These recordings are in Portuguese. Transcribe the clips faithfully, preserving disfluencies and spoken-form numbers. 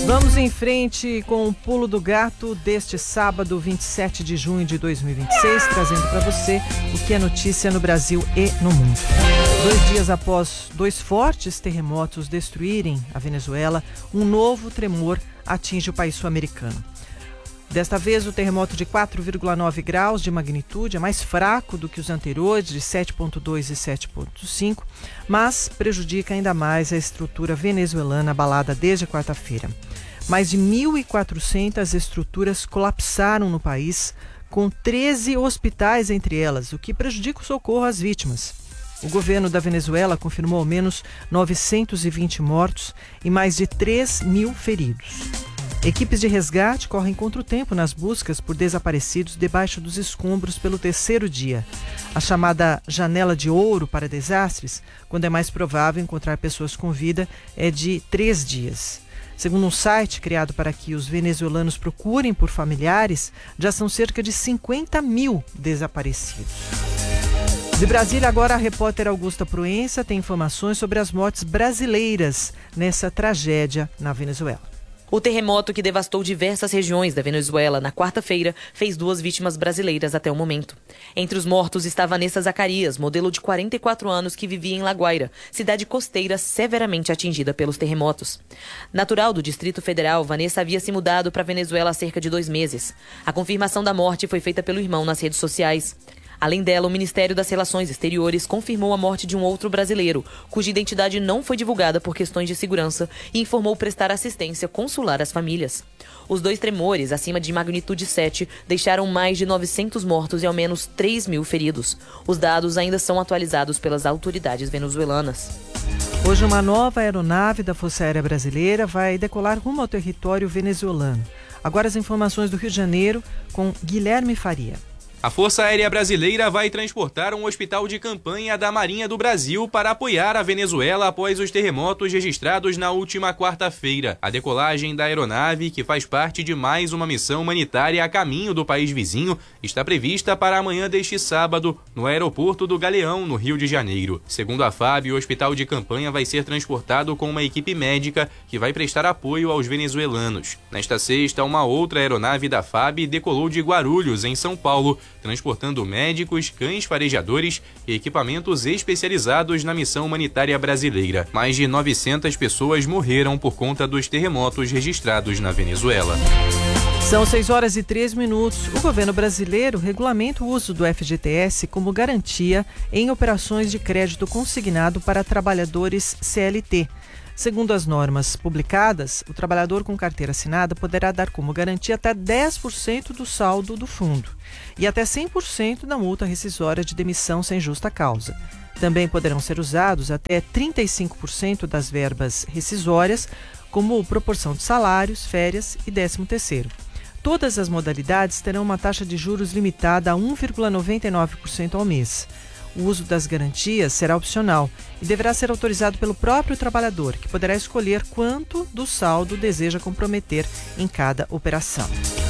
Vamos em frente com o Pulo do Gato deste sábado, vinte e sete de junho de dois mil e vinte e seis, trazendo para você o que é notícia no Brasil e no mundo. Dois dias após dois fortes terremotos destruírem a Venezuela, um novo tremor atinge o país sul-americano. Desta vez, o terremoto de quatro vírgula nove graus de magnitude é mais fraco do que os anteriores, de sete vírgula dois e sete vírgula cinco, mas prejudica ainda mais a estrutura venezuelana abalada desde a quarta-feira. Mais de mil e quatrocentas estruturas colapsaram no país, com treze hospitais entre elas, o que prejudica o socorro às vítimas. O governo da Venezuela confirmou ao menos novecentos e vinte mortos e mais de três mil feridos. Equipes de resgate correm contra o tempo nas buscas por desaparecidos debaixo dos escombros pelo terceiro dia. A chamada janela de ouro para desastres, quando é mais provável encontrar pessoas com vida, é de três dias. Segundo um site criado para que os venezuelanos procurem por familiares, já são cerca de cinquenta mil desaparecidos. De Brasília, agora a repórter Augusta Proença tem informações sobre as mortes brasileiras nessa tragédia na Venezuela. O terremoto que devastou diversas regiões da Venezuela na quarta-feira fez duas vítimas brasileiras até o momento. Entre os mortos está Vanessa Zacarias, modelo de quarenta e quatro anos que vivia em La Guaira, cidade costeira severamente atingida pelos terremotos. Natural do Distrito Federal, Vanessa havia se mudado para a Venezuela há cerca de dois meses. A confirmação da morte foi feita pelo irmão nas redes sociais. Além dela, o Ministério das Relações Exteriores confirmou a morte de um outro brasileiro, cuja identidade não foi divulgada por questões de segurança, e informou prestar assistência consular às famílias. Os dois tremores, acima de magnitude sete, deixaram mais de novecentos mortos e ao menos três mil feridos. Os dados ainda são atualizados pelas autoridades venezuelanas. Hoje, uma nova aeronave da Força Aérea Brasileira vai decolar rumo ao território venezuelano. Agora as informações do Rio de Janeiro com Guilherme Faria. A Força Aérea Brasileira vai transportar um hospital de campanha da Marinha do Brasil para apoiar a Venezuela após os terremotos registrados na última quarta-feira. A decolagem da aeronave, que faz parte de mais uma missão humanitária a caminho do país vizinho, está prevista para amanhã deste sábado, no aeroporto do Galeão, no Rio de Janeiro. Segundo a F A B, o hospital de campanha vai ser transportado com uma equipe médica que vai prestar apoio aos venezuelanos. Nesta sexta, uma outra aeronave da F A B decolou de Guarulhos, em São Paulo, transportando médicos, cães farejadores e equipamentos especializados na missão humanitária brasileira. Mais de novecentas pessoas morreram por conta dos terremotos registrados na Venezuela. São seis horas e três minutos. O governo brasileiro regulamenta o uso do F G T S como garantia em operações de crédito consignado para trabalhadores C L T. Segundo as normas publicadas, o trabalhador com carteira assinada poderá dar como garantia até dez por cento do saldo do fundo e até cem por cento da multa rescisória de demissão sem justa causa. Também poderão ser usados até trinta e cinco por cento das verbas rescisórias, como proporção de salários, férias e décimo terceiro. Todas as modalidades terão uma taxa de juros limitada a um vírgula noventa e nove por cento ao mês. O uso das garantias será opcional e deverá ser autorizado pelo próprio trabalhador, que poderá escolher quanto do saldo deseja comprometer em cada operação.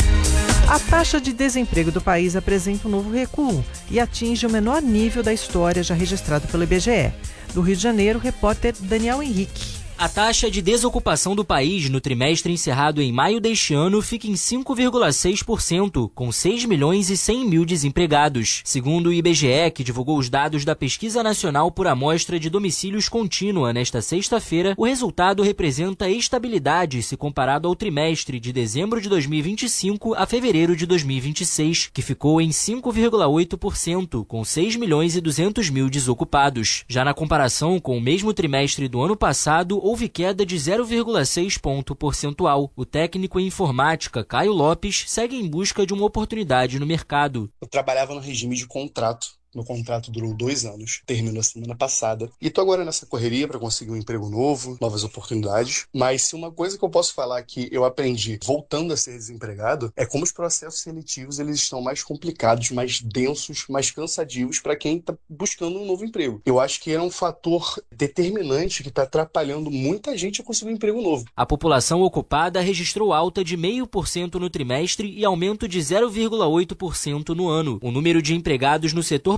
A taxa de desemprego do país apresenta um novo recuo e atinge o menor nível da história já registrado pelo I B G E. Do Rio de Janeiro, o repórter Daniel Henrique. A taxa de desocupação do país no trimestre encerrado em maio deste ano fica em cinco vírgula seis por cento, com seis milhões e cem mil desempregados. Segundo o I B G E, que divulgou os dados da Pesquisa Nacional por Amostra de Domicílios Contínua nesta sexta-feira, o resultado representa estabilidade se comparado ao trimestre de dezembro de dois mil e vinte e cinco a fevereiro de dois mil e vinte e seis, que ficou em cinco vírgula oito por cento, com seis milhões e duzentos mil desocupados. Já na comparação com o mesmo trimestre do ano passado, houve queda de zero vírgula seis ponto percentual. O técnico em informática, Caio Lopes, segue em busca de uma oportunidade no mercado. Eu trabalhava no regime de contrato. Meu contrato durou dois anos, terminou a semana passada. E tô agora nessa correria para conseguir um emprego novo, novas oportunidades. Mas se uma coisa que eu posso falar que eu aprendi voltando a ser desempregado é como os processos seletivos eles estão mais complicados, mais densos, mais cansativos para quem está buscando um novo emprego. Eu acho que é um fator determinante que está atrapalhando muita gente a conseguir um emprego novo. A população ocupada registrou alta de zero vírgula cinco por cento no trimestre e aumento de zero vírgula oito por cento no ano. O número de empregados no setor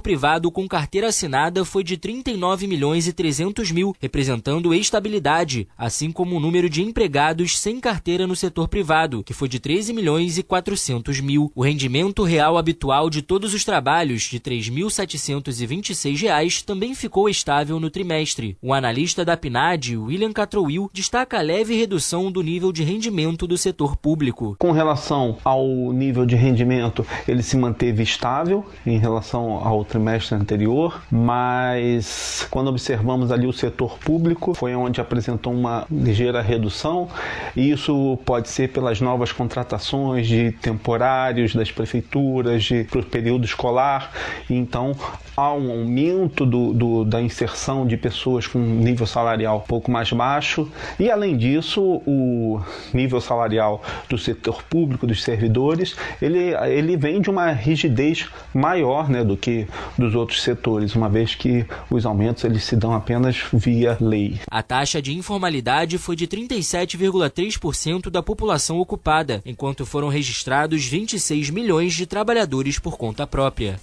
privado com carteira assinada foi de trinta e nove milhões e trezentos mil, representando estabilidade, assim como o número de empregados sem carteira no setor privado, que foi de treze milhões e quatrocentos mil. O rendimento real habitual de todos os trabalhos, de três mil setecentos e vinte e seis reais, também ficou estável no trimestre. O analista da P N A D, William Catroil, destaca a leve redução do nível de rendimento do setor público. Com relação ao nível de rendimento, ele se manteve estável em relação ao trimestre anterior, mas quando observamos ali o setor público, foi onde apresentou uma ligeira redução, e isso pode ser pelas novas contratações de temporários das prefeituras para o período escolar. Então há um aumento do, do, da inserção de pessoas com nível salarial um pouco mais baixo, e além disso o nível salarial do setor público, dos servidores, ele, ele vem de uma rigidez maior, né, do que dos outros setores, uma vez que os aumentos eles se dão apenas via lei. A taxa de informalidade foi de trinta e sete vírgula três por cento da população ocupada, enquanto foram registrados vinte e seis milhões de trabalhadores por conta própria.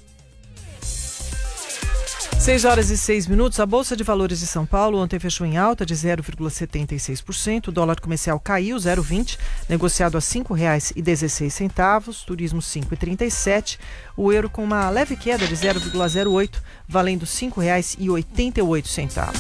seis horas e seis minutos. A Bolsa de Valores de São Paulo ontem fechou em alta de zero vírgula setenta e seis por cento. O dólar comercial caiu zero vírgula vinte, negociado a cinco reais e dezesseis centavos. Turismo cinco reais e trinta e sete. O euro com uma leve queda de zero vírgula zero oito, valendo cinco reais e oitenta e oito centavos.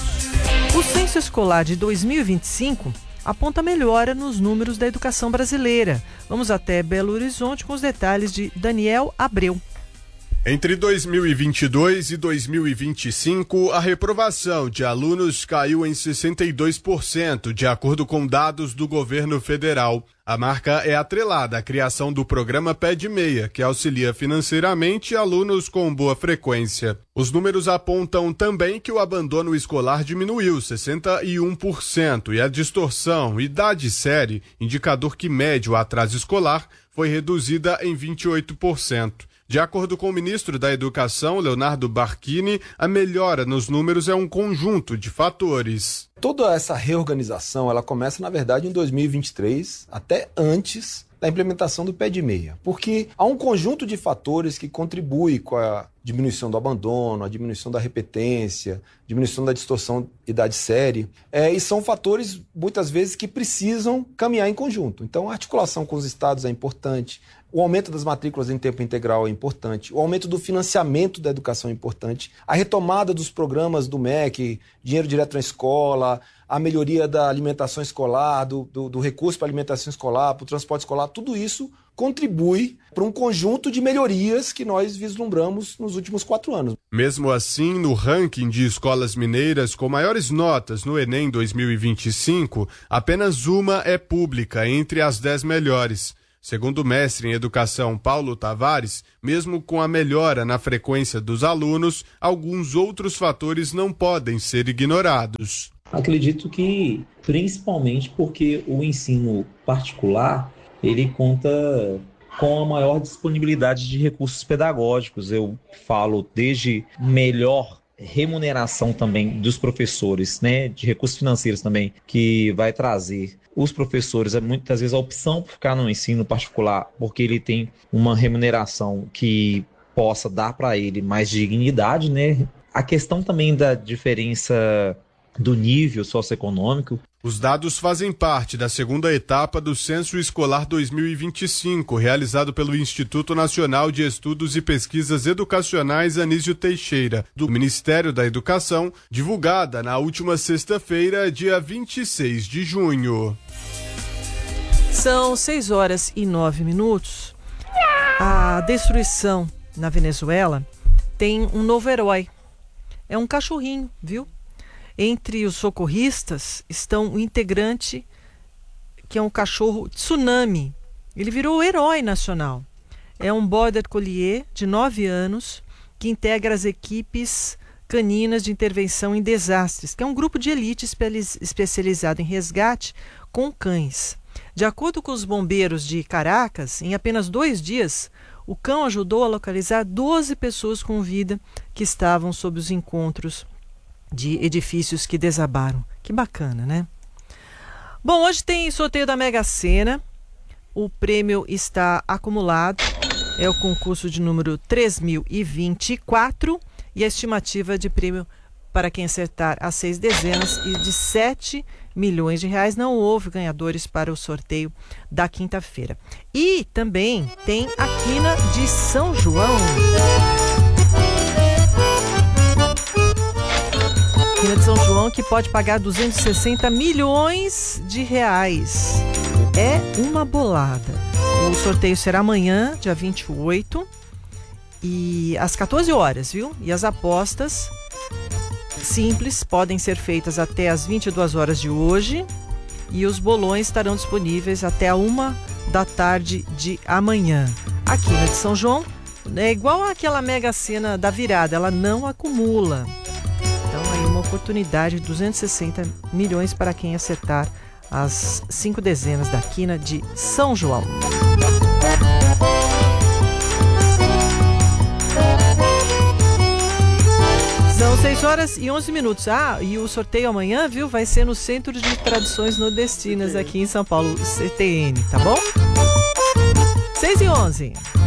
O censo escolar de dois mil e vinte e cinco aponta melhora nos números da educação brasileira. Vamos até Belo Horizonte com os detalhes de Daniel Abreu. Entre dois mil e vinte e dois e dois mil e vinte e cinco, a reprovação de alunos caiu em sessenta e dois por cento, de acordo com dados do governo federal. A marca é atrelada à criação do programa Pé de Meia, que auxilia financeiramente alunos com boa frequência. Os números apontam também que o abandono escolar diminuiu sessenta e um por cento e a distorção idade-série, indicador que mede o atraso escolar, foi reduzida em vinte e oito por cento. De acordo com o ministro da Educação, Leonardo Barquini, a melhora nos números é um conjunto de fatores. Toda essa reorganização, ela começa, na verdade, em dois mil e vinte e três, até antes da implementação do Pé de Meia, porque há um conjunto de fatores que contribui com a diminuição do abandono, a diminuição da repetência, diminuição da distorção idade-série, é, e são fatores, muitas vezes, que precisam caminhar em conjunto. Então, a articulação com os estados é importante, o aumento das matrículas em tempo integral é importante, o aumento do financiamento da educação é importante, a retomada dos programas do M E C, dinheiro direto na escola, a melhoria da alimentação escolar, do, do, do recurso para a alimentação escolar, para o transporte escolar, tudo isso contribui para um conjunto de melhorias que nós vislumbramos nos últimos quatro anos. Mesmo assim, no ranking de escolas mineiras com maiores notas no Enem dois mil e vinte e cinco, apenas uma é pública entre as dez melhores. Segundo o mestre em educação Paulo Tavares, mesmo com a melhora na frequência dos alunos, alguns outros fatores não podem ser ignorados. Acredito que principalmente porque o ensino particular ele conta com a maior disponibilidade de recursos pedagógicos. Eu falo desde melhor remuneração também dos professores, né, de recursos financeiros também, que vai trazer os professores, muitas vezes, a opção por ficar no ensino particular, porque ele tem uma remuneração que possa dar para ele mais dignidade, né? A questão também da diferença do nível socioeconômico. Os dados fazem parte da segunda etapa do Censo Escolar dois mil e vinte e cinco, realizado pelo Instituto Nacional de Estudos e Pesquisas Educacionais Anísio Teixeira, do Ministério da Educação, divulgada na última sexta-feira, dia vinte e seis de junho. São seis horas e nove minutos. A destruição na Venezuela tem um novo herói. É um cachorrinho, viu? Entre os socorristas estão o integrante, que é um cachorro Tsunami. Ele virou o herói nacional. É um Border Collie de nove anos que integra as equipes caninas de intervenção em desastres, que é um grupo de elite especializado em resgate com cães. De acordo com os bombeiros de Caracas, em apenas dois dias, o cão ajudou a localizar doze pessoas com vida que estavam sob os encontros de edifícios que desabaram. Que bacana, né? Bom, hoje tem sorteio da Mega Sena. O prêmio está acumulado. É o concurso de número três mil e vinte e quatro e a estimativa de prêmio para quem acertar as seis dezenas e de sete milhões de reais. Não houve ganhadores para o sorteio da quinta-feira. E também tem a quina de São João. Quina de São João que pode pagar duzentos e sessenta milhões de reais. É uma bolada. O sorteio será amanhã, dia vinte e oito, e às quatorze horas, viu? E as apostas simples podem ser feitas até às vinte e duas horas de hoje, e os bolões estarão disponíveis até a uma da tarde de amanhã. A quina de São João é igual àquela Mega Sena da virada, ela não acumula. Então aí uma oportunidade de duzentos e sessenta milhões para quem acertar as cinco dezenas da quina de São João. São seis horas e onze minutos. Ah, e o sorteio amanhã, viu, vai ser no Centro de Tradições Nordestinas aqui em São Paulo, C T N, tá bom? seis e onze.